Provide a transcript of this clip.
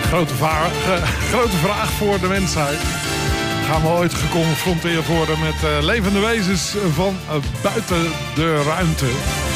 Grote vraag voor de mensheid. Gaan we ooit geconfronteerd worden met levende wezens van buiten de ruimte?